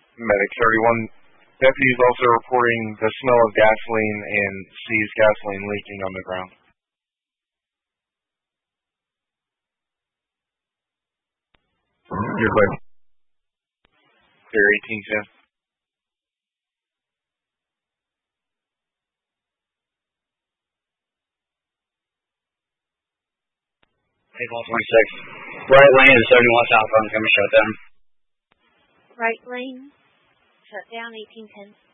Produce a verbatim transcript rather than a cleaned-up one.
Medic thirty-one. Deputies also reporting the smell of gasoline and sees gasoline leaking on the ground. Your question. Pier eighteen ten. Table twenty-six. Right lane is seventy-one southbound, coming shut down. Right lane, shut down, eighteen ten.